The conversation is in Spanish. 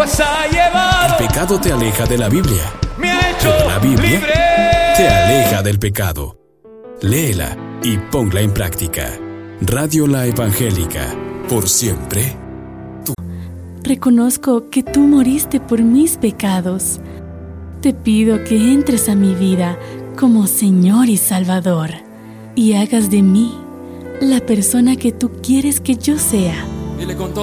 pues ha llevado. El pecado te aleja de la Biblia. Me ha hecho Pero la Biblia libre. te aleja del pecado. Léela y ponla en práctica. Radio La Evangélica, por siempre. Reconozco que tú moriste por mis pecados. Te pido que entres a mi vida como Señor y Salvador y hagas de mí la persona que tú quieres que yo sea. Dile con todo.